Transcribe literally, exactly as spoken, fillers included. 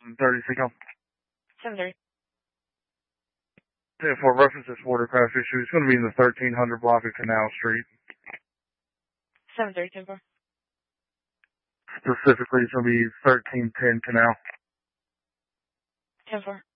thirty, signal. seven thirty. Yeah, for reference this watercraft issue, it's going to be in the thirteen hundred block of Canal Street. seven thirty, ten four. Specifically, it's going to be thirteen ten Canal. ten four.